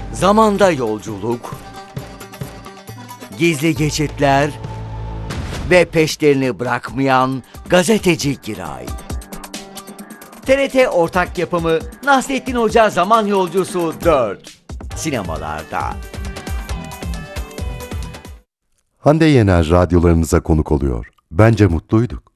Zamanda yolculuk, gizli geçitler ve peşlerini bırakmayan gazeteci Giray. TRT ortak yapımı Nasrettin Hoca Zaman Yolcusu 4. Sinemalarda. Hande Yener radyolarınıza konuk oluyor. Bence mutluyduk.